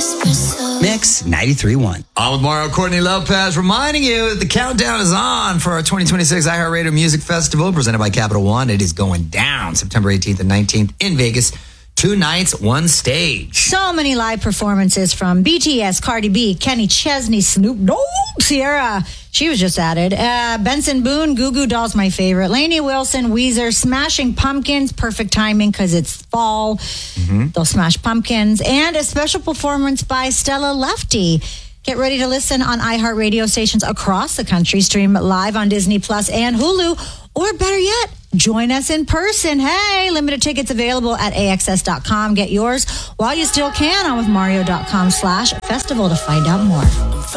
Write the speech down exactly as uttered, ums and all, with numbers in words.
Mix ninety-three point one. On with Mario Courtney Lopez, reminding you that the countdown is on for our twenty twenty-six iHeartRadio Music Festival presented by Capital One. It is going down September eighteenth and nineteenth in Vegas. Two nights, one stage. So many live performances from B T S, Cardi B, Kenny Chesney, Snoop Dogg, Sierra. She was just added. Uh, Benson Boone, Goo Goo Dolls, my favorite. Lainey Wilson, Weezer, Smashing Pumpkins. Perfect timing because it's fall. Mm-hmm. They'll smash pumpkins. And a special performance by Stella Lefty. Get ready to listen on iHeartRadio stations across the country. Stream live on Disney Plus and Hulu. Or better yet, join us in person. Hey, limited tickets available at A X S dot com. Get yours while you still can on with Mario dot com slash festival to find out more.